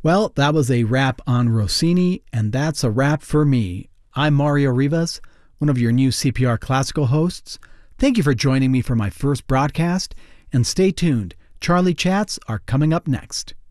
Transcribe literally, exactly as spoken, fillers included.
Well, that was a wrap on Rossini, and that's a wrap for me. I'm Mario Rivas, one of your new C P R Classical hosts. Thank you for joining me for my first broadcast, and stay tuned. Charlie Chats are coming up next.